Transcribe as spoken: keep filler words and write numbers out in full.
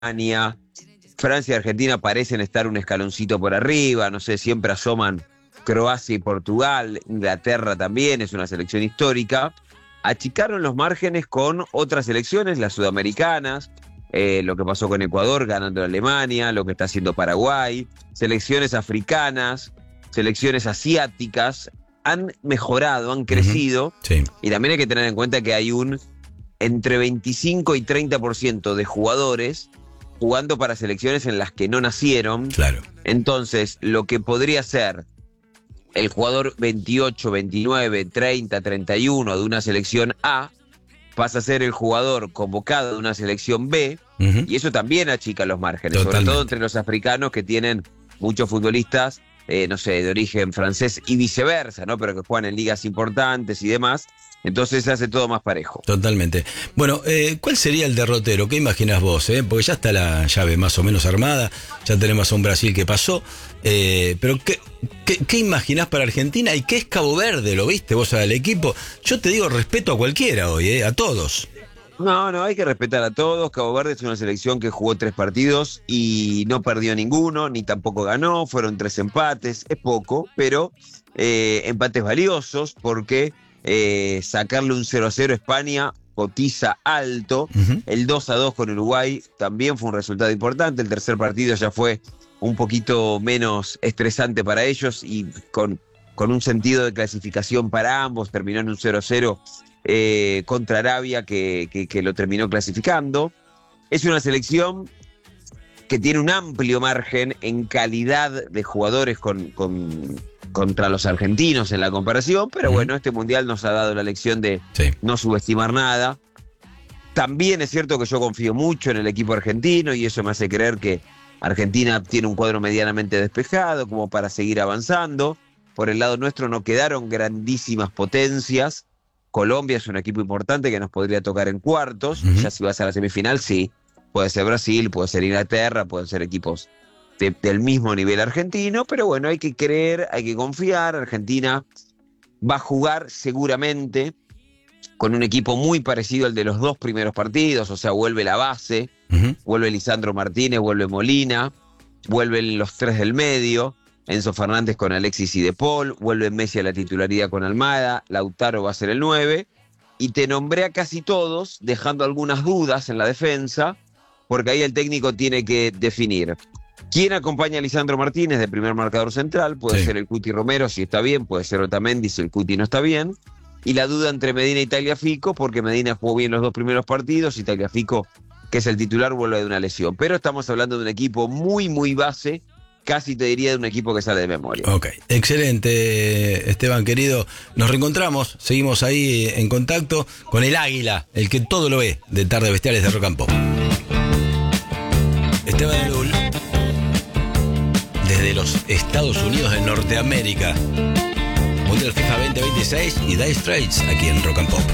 Alemania. Francia y Argentina parecen estar un escaloncito por arriba, no sé, siempre asoman Croacia y Portugal, Inglaterra también, es una selección histórica. Achicaron los márgenes con otras selecciones, las sudamericanas, eh, lo que pasó con Ecuador ganando a Alemania, lo que está haciendo Paraguay, selecciones africanas, selecciones asiáticas, han mejorado, han crecido, uh-huh. Sí. Y también hay que tener en cuenta que hay un entre veinticinco y treinta por ciento de jugadores jugando para selecciones en las que no nacieron. Claro. Entonces, lo que podría ser el jugador veintiocho, veintinueve, treinta, treinta y uno de una selección A pasa a ser el jugador convocado de una selección B, uh-huh. Y eso también achica los márgenes, Totalmente. Sobre todo entre los africanos que tienen muchos futbolistas, eh, no sé, de origen francés y viceversa, ¿no? Pero que juegan en ligas importantes y demás. Entonces se hace todo más parejo. Totalmente. Bueno, eh, ¿cuál sería el derrotero? ¿Qué imaginás vos? Eh? Porque ya está la llave más o menos armada, ya tenemos a un Brasil que pasó, eh, pero ¿qué, qué, ¿qué imaginás para Argentina? ¿Y qué es Cabo Verde? ¿Lo viste vos al equipo? Yo te digo respeto a cualquiera hoy, eh, a todos. No, no, hay que respetar a todos. Cabo Verde es una selección que jugó tres partidos y no perdió ninguno, ni tampoco ganó, fueron tres empates, es poco, pero eh, empates valiosos porque... Eh, sacarle un cero a cero a España cotiza alto. Uh-huh. El dos a dos con Uruguay también fue un resultado importante. El tercer partido ya fue un poquito menos estresante para ellos y con, con un sentido de clasificación para ambos. Terminó en un cero a cero eh, contra Arabia que, que, que lo terminó clasificando. Es una selección que tiene un amplio margen en calidad de jugadores con, con, contra los argentinos en la comparación, pero uh-huh. Bueno, este mundial nos ha dado la lección de sí. No subestimar nada. También es cierto que yo confío mucho en el equipo argentino y eso me hace creer que Argentina tiene un cuadro medianamente despejado como para seguir avanzando. Por el lado nuestro no quedaron grandísimas potencias. Colombia es un equipo importante que nos podría tocar en cuartos. Uh-huh. Ya si vas a la semifinal, sí. Puede ser Brasil, puede ser Inglaterra, pueden ser equipos de, del mismo nivel argentino, pero bueno, hay que creer, hay que confiar. Argentina va a jugar seguramente con un equipo muy parecido al de los dos primeros partidos, o sea, vuelve la base, uh-huh. Vuelve Lisandro Martínez, vuelve Molina, vuelven los tres del medio, Enzo Fernández con Alexis y De Paul, vuelve Messi a la titularidad con Almada, Lautaro va a ser el nueve, y te nombré a casi todos, dejando algunas dudas en la defensa, porque ahí el técnico tiene que definir quién acompaña a Lisandro Martínez de primer marcador central. Puede sí. ser el Cuti Romero si está bien, puede ser Otamendi si el Cuti no está bien. Y la duda entre Medina y Tagliafico, porque Medina jugó bien los dos primeros partidos y Tagliafico, que es el titular, vuelve de una lesión. Pero estamos hablando de un equipo muy, muy base, casi te diría de un equipo que sale de memoria. Ok, excelente, Esteban, querido. Nos reencontramos, seguimos ahí en contacto con el Águila, el que todo lo ve, de Tarde Bestiales de Rock and Pop. Esteban Lul, desde los Estados Unidos de Norteamérica. Mundial FIFA veinte veintiséis y Dire Straits aquí en Rock and Pop.